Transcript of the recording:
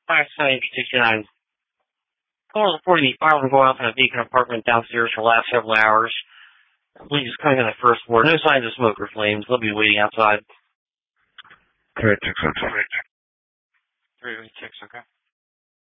Last night, 69. Call reporting the fire going off in a vacant apartment downstairs for the last several hours. I believe it's coming on the first floor. No signs of smoke or flames. They'll be waiting outside. 386. 386, okay.